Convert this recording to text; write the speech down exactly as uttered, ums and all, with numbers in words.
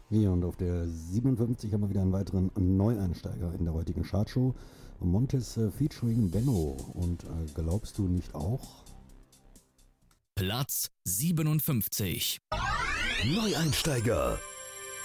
Ja, und auf der siebenundfünfzig haben wir wieder einen weiteren Neueinsteiger in der heutigen Chartshow. Montes äh, featuring Benno. Und äh, glaubst du nicht auch? Platz siebenundfünfzig. Neueinsteiger.